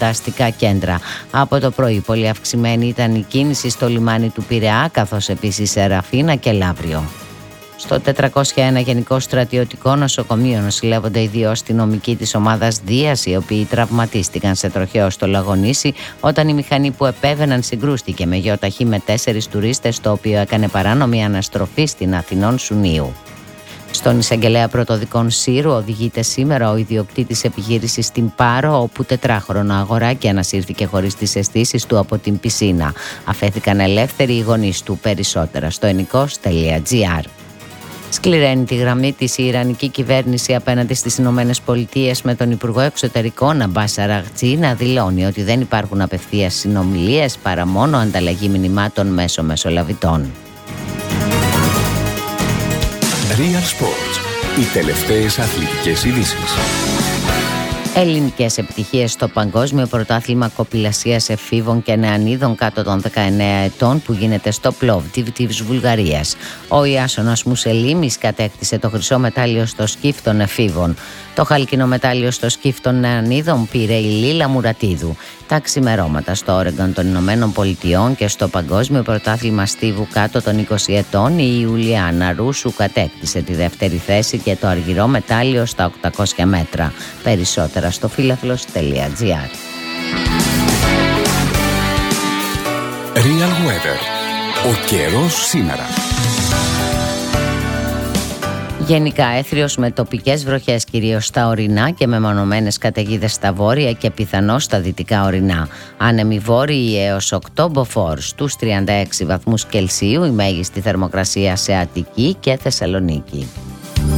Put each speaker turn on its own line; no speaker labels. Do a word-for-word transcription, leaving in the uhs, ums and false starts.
τα αστικά κέντρα. Από το πρωί πολύ αυξημένη ήταν η κίνηση στο λιμάνι του Πειραιά, καθώς επίσης σε Ραφίνα και Λαύριο. Στο τετρακόσια ένα Γενικό Στρατιωτικό Νοσοκομείο νοσηλεύονται οι δύο αστυνομικοί της ομάδας Δίας, οι οποίοι τραυματίστηκαν σε τροχαίο στο Λαγονήσι όταν η μηχανή που επέβαιναν συγκρούστηκε με γεωταχή με τέσσερις τουρίστες, το οποίο έκανε παράνομη αναστροφή στην Αθηνών Σουνίου. Στον εισαγγελέα πρωτοδικών Σύρου οδηγείται σήμερα ο ιδιοκτήτης επιχείρησης στην Πάρο, όπου τετράχρονο αγοράκι ανασύρθηκε χωρίς τις αισθήσεις του από την πισίνα. Αφέθηκαν ελεύθεροι οι γονείς του. Περισσότερα στο ενικός τελεία τζι άρ. Σκληραίνει τη γραμμή της η Ιρανική κυβέρνηση απέναντι στις Ηνωμένες Πολιτείες, με τον Υπουργό Εξωτερικών Αμπάς Αραγτζή να δηλώνει ότι δεν υπάρχουν απευθείας συνομιλίες παρά μόνο ανταλλαγή μηνυμάτων μέσω μεσολαβητών.
Real Sports. Οι τελευταίες αθλητικές ειδήσεις.
Ελληνικές επιτυχίες στο Παγκόσμιο Πρωτάθλημα Κοπηλασίας Εφήβων και Νεανίδων κάτω των δεκαεννέα ετών που γίνεται στο Πλόβτιβ της Βουλγαρίας. Ο Ιάσονας Μουσελίμης κατέκτησε το χρυσό μετάλλιο στο σκιφ των εφήβων. Το χάλκινο μετάλλιο στο σκιφ των Νεανίδων πήρε η Λίλα Μουρατίδου. Τα ξημερώματα στο Όρεγκον των Ηνωμένων Πολιτειών και στο Παγκόσμιο Πρωτάθλημα Στίβου κάτω των είκοσι ετών, η Ιουλιάνα Ρούσου κατέκτησε τη δεύτερη θέση και το αργυρό μετάλλιο στα οκτακόσια μέτρα. Περισσότερα στο φίλαθλος τελεία τζι άρ.
Real Weather. Ο καιρός σήμερα.
Γενικά έθριος με τοπικές βροχές κυρίως στα ορεινά και με μονομένες καταιγίδες στα βόρεια και πιθανώς στα δυτικά ορεινά. Άνεμοι βόρειοι έως οκτώ μποφόρ, στους τριάντα έξι βαθμούς Κελσίου η μέγιστη θερμοκρασία σε Αττική και Θεσσαλονίκη.